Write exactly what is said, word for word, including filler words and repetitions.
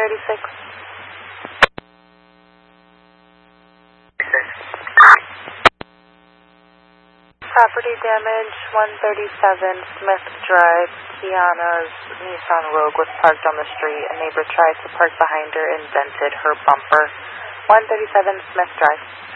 thirty-six. Property damage, one thirty-seven Smith Drive. Kiana's Nissan Rogue was parked on the street. A neighbor tried to park behind her and dented her bumper. one thirty-seven Smith Drive.